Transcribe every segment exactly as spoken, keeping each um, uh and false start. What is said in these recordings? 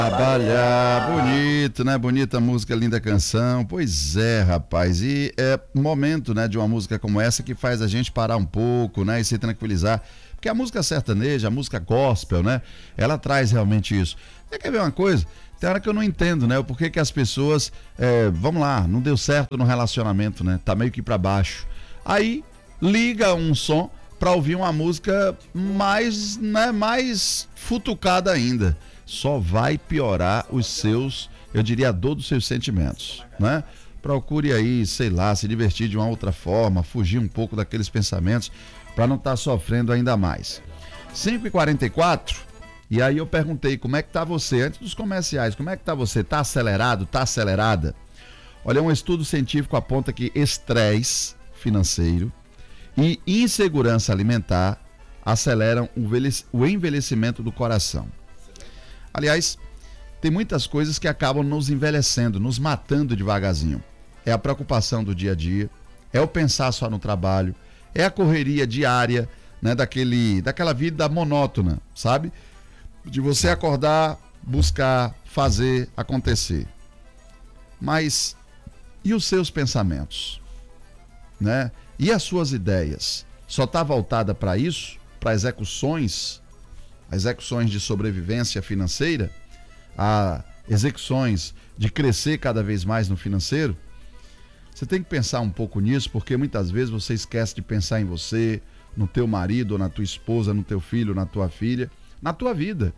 Trabalhar, bonito, né? Bonita música, linda canção. Pois é, rapaz. E é momento, né, de uma música como essa que faz a gente parar um pouco, né, e se tranquilizar. Porque a música sertaneja, a música gospel, né, ela traz realmente isso. Você quer ver uma coisa? Tem hora que eu não entendo, né, o porquê que as pessoas, é, vamos lá, não deu certo no relacionamento, né, tá meio que pra baixo. Aí liga um som pra ouvir uma música mais, né, mais futucada ainda. Só vai piorar os seus, eu diria, a dor dos seus sentimentos, né? Procure aí, sei lá, se divertir de uma outra forma, fugir um pouco daqueles pensamentos para não estar sofrendo ainda mais. cinco e quarenta e quatro, e aí eu perguntei, como é que tá você? Antes dos comerciais, como é que tá você? Tá acelerado? Tá acelerada? Olha, um estudo científico aponta que estresse financeiro e insegurança alimentar aceleram o envelhecimento do coração. Aliás, tem muitas coisas que acabam nos envelhecendo, nos matando devagarzinho. É a preocupação do dia a dia, é o pensar só no trabalho, é a correria diária, né, daquele, daquela vida monótona, sabe? De você acordar, buscar, fazer, acontecer. Mas e os seus pensamentos? Né? E as suas ideias? Só está voltada para isso? Para execuções? Execuções de sobrevivência financeira, a execuções de crescer cada vez mais no financeiro? Você tem que pensar um pouco nisso, porque muitas vezes você esquece de pensar em você, no teu marido, ou na tua esposa, no teu filho, na tua filha, na tua vida.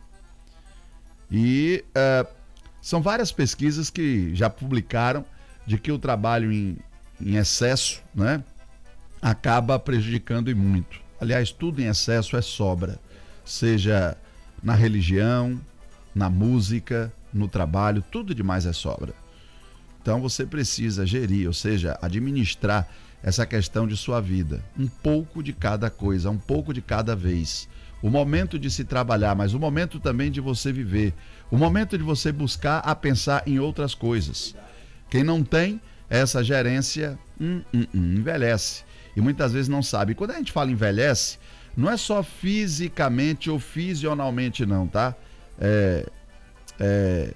E uh, são várias pesquisas que já publicaram de que o trabalho em, em excesso, né, acaba prejudicando e muito. Aliás, tudo em excesso é sobra. Seja na religião, na música, no trabalho, tudo demais é sobra. Então você precisa gerir, ou seja, administrar essa questão de sua vida. Um pouco de cada coisa, um pouco de cada vez. O momento de se trabalhar, mas o momento também de você viver. O momento de você buscar a pensar em outras coisas. Quem não tem essa gerência, hum, hum, hum, envelhece. E muitas vezes não sabe. E quando a gente fala envelhece, não é só fisicamente ou fisionalmente não, tá? É, é,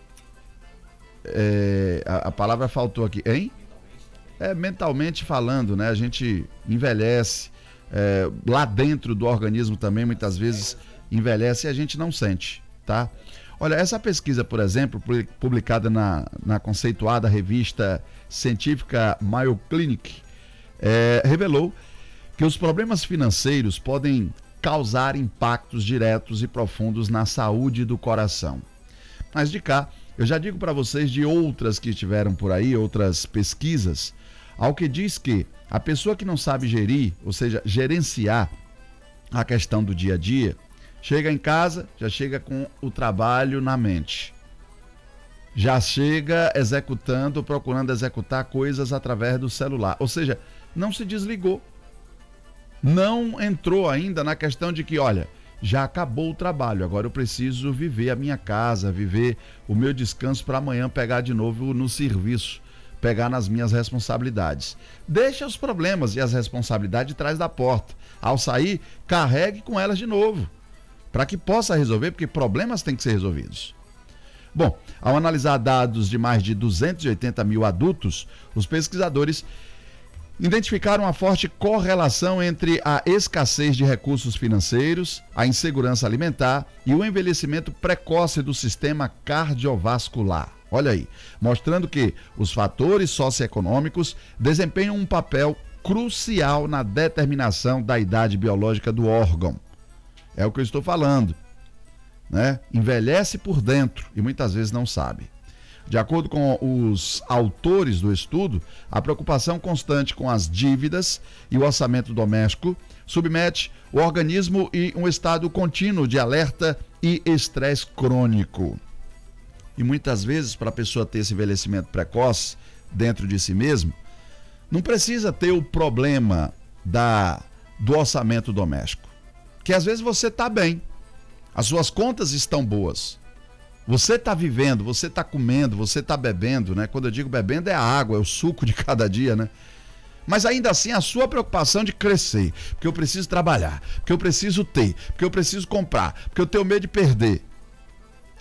é, a, a palavra faltou aqui, hein? É mentalmente falando, né? A gente envelhece, é, lá dentro do organismo também muitas vezes envelhece e a gente não sente, tá? Olha, essa pesquisa, por exemplo, publicada na, na conceituada revista científica Mayo Clinic, é, revelou que os problemas financeiros podem causar impactos diretos e profundos na saúde do coração. Mas de cá, eu já digo para vocês de outras que estiveram por aí, outras pesquisas, ao que diz que a pessoa que não sabe gerir, ou seja, gerenciar a questão do dia a dia, chega em casa, já chega com o trabalho na mente. Já chega executando, procurando executar coisas através do celular. Ou seja, não se desligou. Não entrou ainda na questão de que, olha, já acabou o trabalho, agora eu preciso viver a minha casa, viver o meu descanso para amanhã pegar de novo no serviço, pegar nas minhas responsabilidades. Deixa os problemas e as responsabilidades atrás da porta. Ao sair, carregue com elas de novo, para que possa resolver, porque problemas têm que ser resolvidos. Bom, ao analisar dados de mais de duzentos e oitenta mil adultos, os pesquisadores identificaram uma forte correlação entre a escassez de recursos financeiros, a insegurança alimentar e o envelhecimento precoce do sistema cardiovascular. Olha aí, mostrando que os fatores socioeconômicos desempenham um papel crucial na determinação da idade biológica do órgão. É o que eu estou falando, né? Envelhece por dentro e muitas vezes não sabe. De acordo com os autores do estudo, a preocupação constante com as dívidas e o orçamento doméstico submete o organismo em um estado contínuo de alerta e estresse crônico. E muitas vezes, para a pessoa ter esse envelhecimento precoce dentro de si mesmo, não precisa ter o problema da, do orçamento doméstico. Que às vezes você está bem, as suas contas estão boas. Você está vivendo, você está comendo, você está bebendo, né? Quando eu digo bebendo é a água, é o suco de cada dia, né? Mas ainda assim a sua preocupação de crescer, porque eu preciso trabalhar, porque eu preciso ter, porque eu preciso comprar, porque eu tenho medo de perder.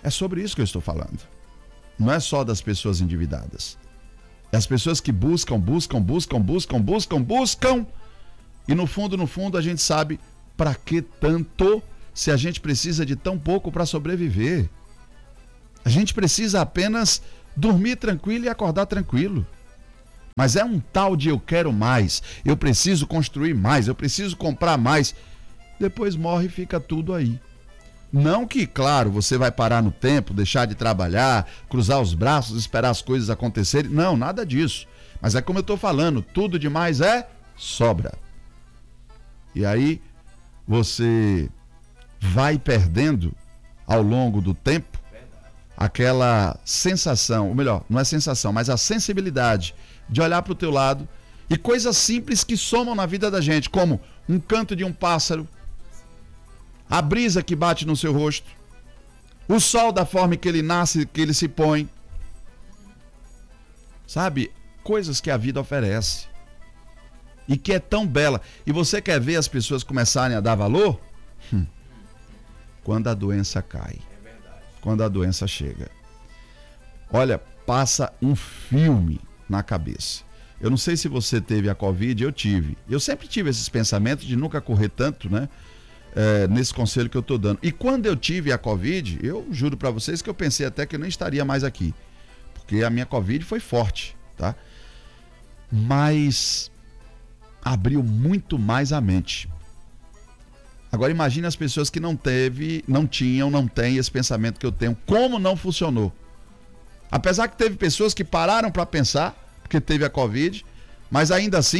É sobre isso que eu estou falando. Não é só das pessoas endividadas. É as pessoas que buscam, buscam, buscam, buscam, buscam, buscam. E no fundo, no fundo, a gente sabe para que tanto se a gente precisa de tão pouco para sobreviver. A gente precisa apenas dormir tranquilo e acordar tranquilo. Mas é um tal de eu quero mais, eu preciso construir mais, eu preciso comprar mais. Depois morre e fica tudo aí. Não que, claro, você vai parar no tempo, deixar de trabalhar, cruzar os braços, esperar as coisas acontecerem. Não, nada disso. Mas é como eu estou falando, tudo demais é sobra. E aí você vai perdendo ao longo do tempo aquela sensação, ou melhor, não é sensação, mas a sensibilidade de olhar para o teu lado e coisas simples que somam na vida da gente, como um canto de um pássaro, a brisa que bate no seu rosto, o sol da forma que ele nasce, que ele se põe. Sabe? Coisas que a vida oferece e que é tão bela. E você quer ver as pessoas começarem a dar valor? Hum. Quando a doença cai. Quando a doença chega. Olha, passa um filme na cabeça. Eu não sei se você teve a Covid, eu tive. Eu sempre tive esses pensamentos de nunca correr tanto, né? É, nesse conselho que eu estou dando. E quando eu tive a Covid, eu juro para vocês que eu pensei até que eu nem estaria mais aqui. Porque a minha Covid foi forte, tá? Mas abriu muito mais a mente. Agora imagine as pessoas que não teve, não tinham, não têm esse pensamento que eu tenho. Como não funcionou? Apesar que teve pessoas que pararam para pensar, porque teve a Covid, mas ainda assim